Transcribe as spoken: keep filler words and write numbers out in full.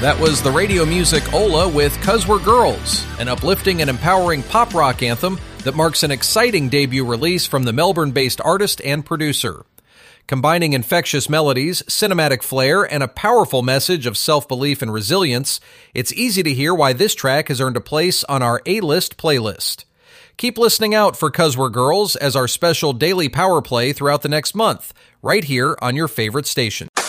That was the radio music Ola with "'Cause We're Girls," an uplifting and empowering pop rock anthem that marks an exciting debut release from the Melbourne-based artist and producer. Combining infectious melodies, cinematic flair, and a powerful message of self-belief and resilience, it's easy to hear why this track has earned a place on our A-List playlist. Keep listening out for "'Cause We're Girls as our special daily power play throughout the next month, right here on your favorite station.